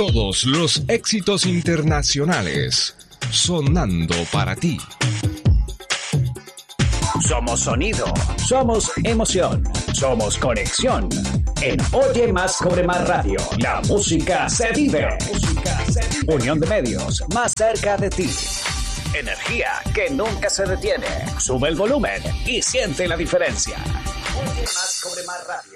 Todos los éxitos internacionales sonando para ti. Somos sonido, somos emoción, somos conexión. En Oye Más Cobre Más Radio, la música se vive. Unión de medios, más cerca de ti. Energía que nunca se detiene. Sube el volumen y siente la diferencia. Oye Más Cobre Más Radio.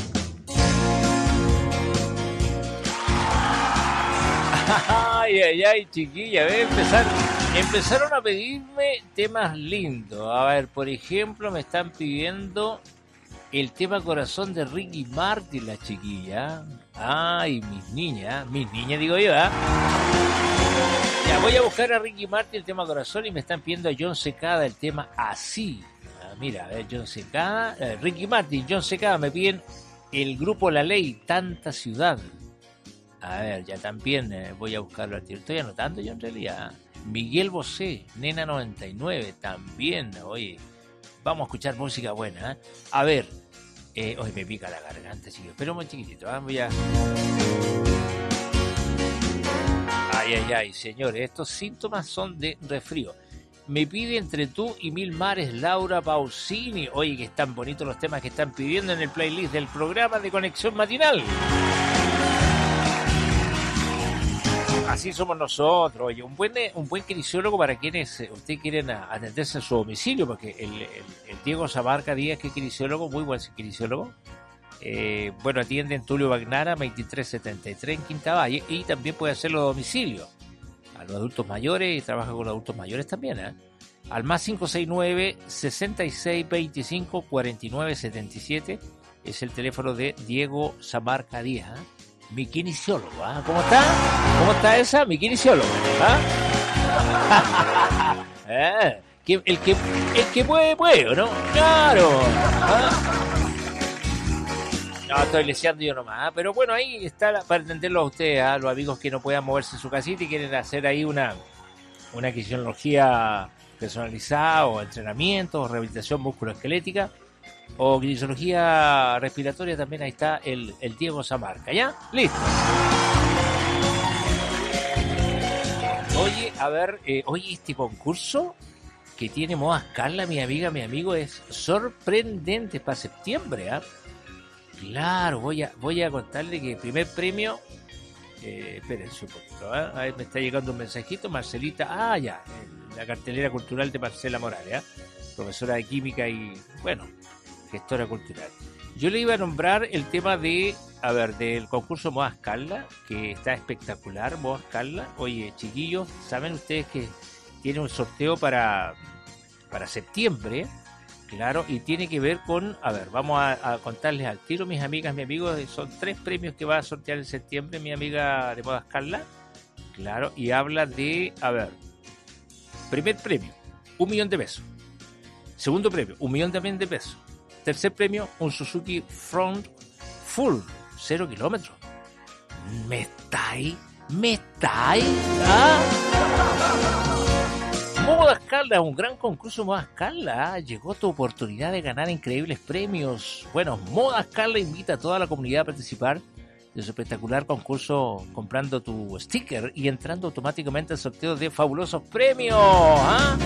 Ay, chiquilla, empezaron a pedirme temas lindos. A ver, por ejemplo, me están pidiendo el tema Corazón de Ricky Martin, la chiquilla. Ay, mis niñas digo yo, ¿eh? Ya, voy a buscar a Ricky Martin el tema Corazón y me están pidiendo a John Secada el tema Así. Mira, a ver, John Secada, Ricky Martin, John Secada, me piden el grupo La Ley, Tanta Ciudad. A ver, ya también voy a buscarlo al tiro. Estoy anotando yo en realidad. Miguel Bosé, Nena 99, también. Oye, vamos a escuchar música buena, ¿eh? A ver, hoy me pica la garganta, chicos. Pero muy chiquitito, ¿eh? Voy a... Ay, señores, estos síntomas son de resfrío. Me pide Entre tú y mil mares Laura Pausini. Oye, que están bonitos los temas que están pidiendo en el playlist del programa de Conexión Matinal. Así somos nosotros. Oye, un buen kinesiólogo para quienes ustedes quieren atenderse en su domicilio, porque el Diego Samarca Díaz, que es kinesiólogo, muy buen kinesiólogo. Bueno, atiende en Tulio Bagnara 2373 en Quinta Valle, y también puede hacerlo a domicilio a los adultos mayores, y trabaja con los adultos mayores también, ¿eh? Al más 569 66 25 49 77 es el teléfono de Diego Samarca Díaz, ¿eh? Mi kinesiólogo, ¿eh? ¿Cómo está? ¿Cómo está esa? Mi kinesiólogo, ¿eh? El que puede, ¿no? Claro, ¿eh? No, estoy leseando yo nomás, ¿eh? Pero bueno, ahí está para atenderlo a ustedes, ¿eh? Los amigos que no puedan moverse en su casita y quieren hacer ahí una kinesiología personalizada, o entrenamiento, o rehabilitación musculoesquelética, o kinesiología respiratoria, también ahí está el Diego Samarca, ¿ya? Listo. Oye, a ver, oye, este concurso que tiene Modas Carla, mi amiga, mi amigo, es sorprendente para septiembre, ¿ah? Claro, voy a contarle que el primer premio, espérense un poquito, ¿eh? A ver, me está llegando un mensajito, Marcelita, ya, la cartelera cultural de Marcela Morales, profesora de química y, bueno, gestora cultural. Yo le iba a nombrar el tema del concurso Modas Carla, que está espectacular, Modas Carla. Oye, chiquillos, ¿saben ustedes que tiene un sorteo para septiembre? Claro, y tiene que ver con, vamos a contarles al tiro, mis amigas, mis amigos, son 3 premios que va a sortear en septiembre mi amiga de Modas Carla. Claro, y habla de, primer premio, 1 millón de pesos. Segundo premio, 1 millón también de pesos. Tercer premio, un Suzuki Front Full, 0 kilómetros. ¿Me estáis? ¿Ah? Modas Carla, un gran concurso Modas Carla. Llegó tu oportunidad de ganar increíbles premios. Bueno, Modas Carla invita a toda la comunidad a participar de su espectacular concurso comprando tu sticker y entrando automáticamente al sorteo de fabulosos premios. ¿Ah?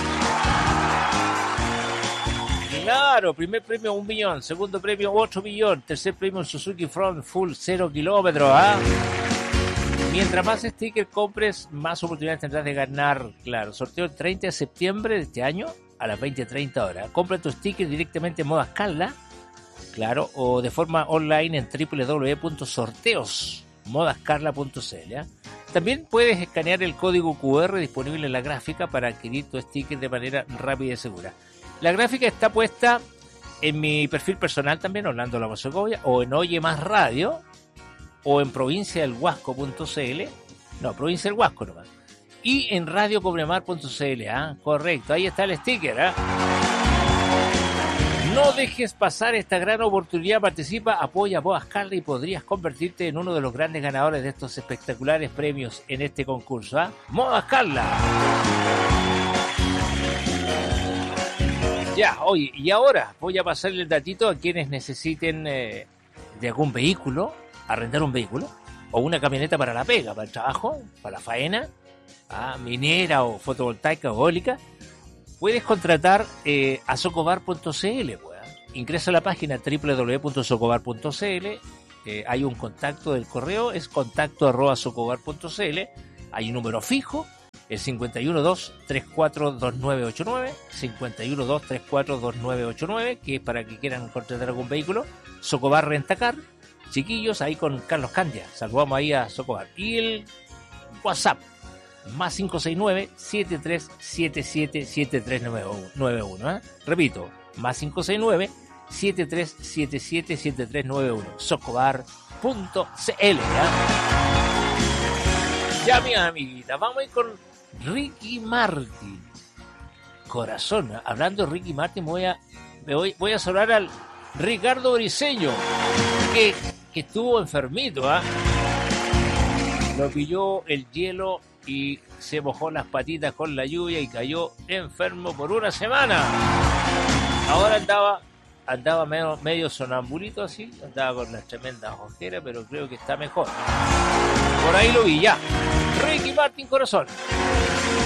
Claro, primer premio 1 millón, segundo premio 8 millones, tercer premio un Suzuki Front Full 0 kilómetros, ¿ah? Mientras más stickers compres, más oportunidades tendrás de ganar. Claro, sorteo el 30 de septiembre de este año a las 20:30 horas. Compra tu sticker directamente en Modas Carla, claro, o de forma online en www.sorteosmodascarla.cl, ¿eh? También puedes escanear el código QR disponible en la gráfica para adquirir tu sticker de manera rápida y segura. La gráfica está puesta en mi perfil personal también, Orlando Lagos Segovia, o en Oye Más Radio, o en provinciadelhuasco.cl, no, Provincia del Huasco nomás, y en radiocobremar.cl, ¿ah? Correcto, ahí está el sticker, ¿ah? No dejes pasar esta gran oportunidad, participa, apoya a Modas Carla y podrías convertirte en uno de los grandes ganadores de estos espectaculares premios en este concurso, ¿ah? Modas Carla. Ya, oye, y ahora voy a pasarle el datito a quienes necesiten de algún vehículo, arrendar un vehículo. o una camioneta para la pega, para el trabajo, para la faena, minera o fotovoltaica o eólica, puedes contratar a socobar.cl. Ingresa a la página www.socobar.cl. Hay un contacto del correo, es contacto@socobar.cl. Hay un número fijo, el 512-342989, 512-342989, que es para que quieran contratar algún vehículo. Socobar Rentacar, chiquillos, ahí con Carlos Candia, saludamos ahí a Socobar. Y el WhatsApp, más 569-7377-7391. Repito, más 569-7377-7391. Socobar.cl. Ya, mi amiguita, vamos a ir con Ricky Martin. Corazón, hablando de Ricky Martin, voy a saludar al Ricardo Briseño, que estuvo enfermito, Lo pilló el hielo y se mojó las patitas con la lluvia y cayó enfermo por una semana. Ahora andaba medio sonambulito así, andaba con las tremendas ojeras, pero creo que está mejor. Por ahí lo vi ya. Ricky Martin, corazón.